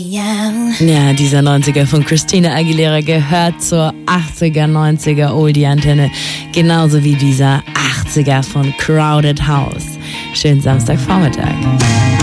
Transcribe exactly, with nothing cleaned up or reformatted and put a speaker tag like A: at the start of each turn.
A: Ja, dieser neunziger von Christina Aguilera gehört zur achtziger, neunziger Oldie-Antenne, genauso wie dieser achtziger von Crowded House. Schönen Samstagvormittag.